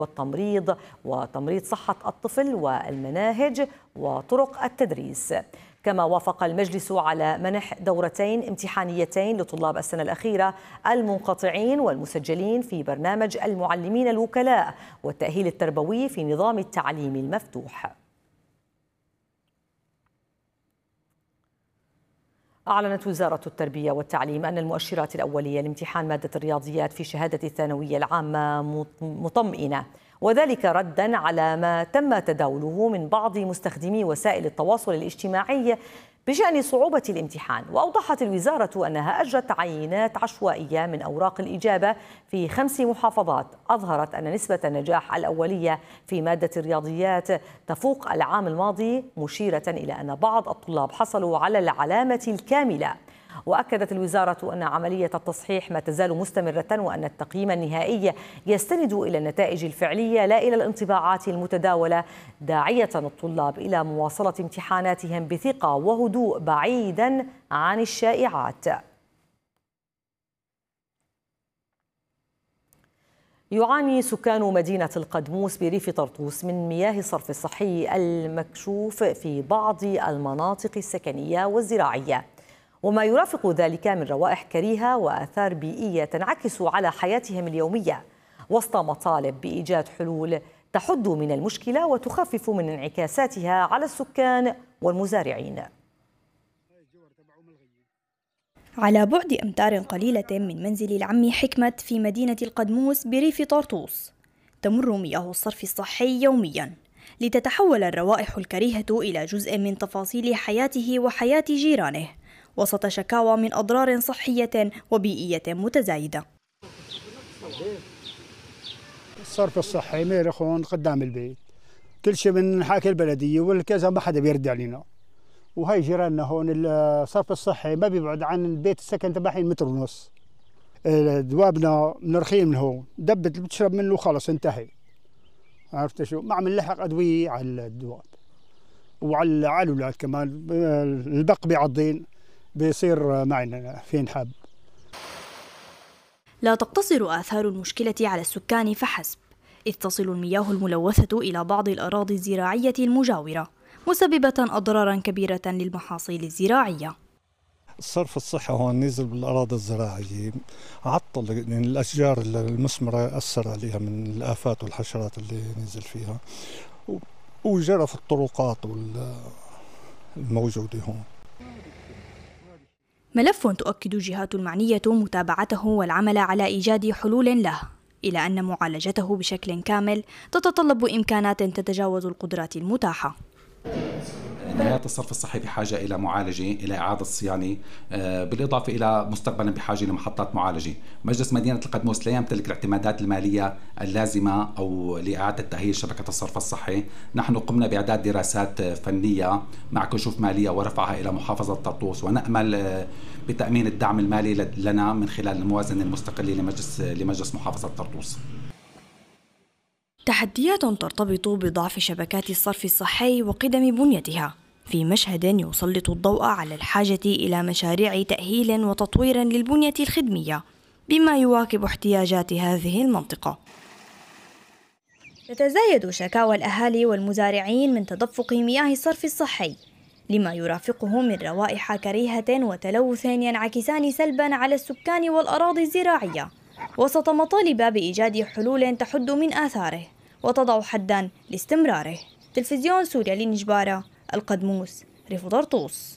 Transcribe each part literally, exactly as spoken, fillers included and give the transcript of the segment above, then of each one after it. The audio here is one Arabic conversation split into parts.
والتمريض وتمريض صحة الطفل والمناهج وطرق التدريس. كما وافق المجلس على منح دورتين امتحانيتين لطلاب السنة الأخيرة المنقطعين والمسجلين في برنامج المعلمين الوكلاء والتأهيل التربوي في نظام التعليم المفتوح. أعلنت وزارة التربية والتعليم أن المؤشرات الأولية لامتحان مادة الرياضيات في شهادة الثانوية العامة مطمئنة، وذلك ردا على ما تم تداوله من بعض مستخدمي وسائل التواصل الاجتماعي بشأن صعوبة الامتحان. وأوضحت الوزارة أنها أجرت عينات عشوائية من أوراق الإجابة في خمس محافظات أظهرت أن نسبة النجاح الأولية في مادة الرياضيات تفوق العام الماضي، مشيرة إلى أن بعض الطلاب حصلوا على العلامة الكاملة. وأكدت الوزارة أن عملية التصحيح ما تزال مستمرة، وأن التقييم النهائي يستند إلى النتائج الفعلية لا إلى الانطباعات المتداولة، داعية الطلاب إلى مواصلة امتحاناتهم بثقة وهدوء بعيدا عن الشائعات. يعاني سكان مدينة القدموس بريف طرطوس من مياه الصرف الصحي المكشوف في بعض المناطق السكنية والزراعية، وما يرافق ذلك من روائح كريهة وآثار بيئية تنعكس على حياتهم اليومية، وسط مطالب بإيجاد حلول تحد من المشكلة وتخفف من انعكاساتها على السكان والمزارعين. على بعد أمتار قليلة من منزل العم حكمة في مدينة القدموس بريف طرطوس تمر مياه الصرف الصحي يومياً، لتتحول الروائح الكريهة إلى جزء من تفاصيل حياته وحياة جيرانه، وسط شكاوى من أضرار صحية وبيئية متزايدة. الصرف الصحي ميرخون قدام البيت، كل شيء من حاكي البلدية والكذا ما حدا بيرد علينا، وهي جيراننا هون الصرف الصحي ما بيبعد عن البيت السكن تبعين متر ونص. دوابنا منرخين من هون، دبت اللي بتشرب منه خلص انتهي. عرفت شو؟ ما عم نلحق أدوية على الدواب وعلى على الأولاد كمان، البق بيعضين بيصير معنا في انحب. لا تقتصر آثار المشكلة على السكان فحسب، إذ تصل المياه الملوثة إلى بعض الأراضي الزراعية المجاورة، مسببة أضرارا كبيرة للمحاصيل الزراعية. الصرف الصحي هون نزل بالأراضي الزراعية، عطل يعني الأشجار المثمرة، أثر عليها من الآفات والحشرات اللي نزل فيها، وجرف الطرقات الموجودة هون. ملف تؤكد الجهات المعنية متابعته والعمل على إيجاد حلول له، إلى أن معالجته بشكل كامل تتطلب إمكانات تتجاوز القدرات المتاحة. نهاية الصرف الصحي بحاجة إلى معالجة، إلى إعادة صيانة، بالإضافة إلى مستقبلا بحاجة لمحطات معالجة. مجلس مدينة القدموس لا يمتلك الاعتمادات المالية اللازمة أو لإعادة تأهيل شبكة الصرف الصحي. نحن قمنا بإعداد دراسات فنية مع كشوف مالية ورفعها إلى محافظة طرطوس، ونأمل بتأمين الدعم المالي لنا من خلال الموازنة المستقلة لمجلس لمجلس محافظة طرطوس. تحديات ترتبط بضعف شبكات الصرف الصحي وقدم بنيتها، في مشهد يسلط الضوء على الحاجة إلى مشاريع تأهيل وتطوير للبنية الخدمية بما يواكب احتياجات هذه المنطقة. تتزايد شكاوى الأهالي والمزارعين من تدفق مياه الصرف الصحي، لما يرافقه من روائح كريهة وتلوث ينعكسان سلبا على السكان والأراضي الزراعية، وسط مطالب بإيجاد حلول تحد من آثاره وتضع حدا لاستمراره. تلفزيون سوريا للنجبارة، القدموس، ريف طرطوس.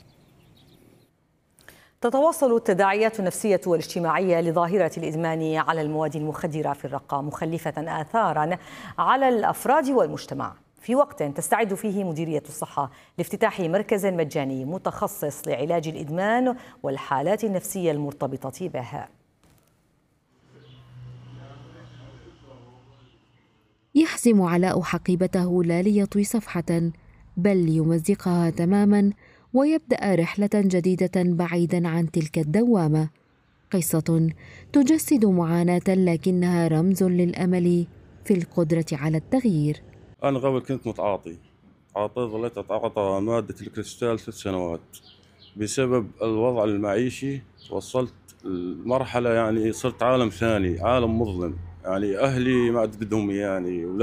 تتواصل التداعيات النفسية والاجتماعية لظاهرة الإدمان على المواد المخدرة في الرقة، مخلفة آثارا على الأفراد والمجتمع، في وقت تستعد فيه مديرية الصحة لافتتاح مركز مجاني متخصص لعلاج الإدمان والحالات النفسية المرتبطة به. يحزم علاء حقيبته لا ليطوي صفحة، بل ليمزقها تماما ويبدأ رحلة جديدة بعيدا عن تلك الدوامة. قصة تجسد معاناة لكنها رمز للأمل في القدرة على التغيير. أنا قبل كنت متعاطي عاطي ظليت أتعاطى مادة الكريستال ست سنوات. بسبب الوضع المعيشي وصلت المرحلة يعني صرت عالم ثاني، عالم مظلم. يعني أهلي ما عاد بدهم يعني.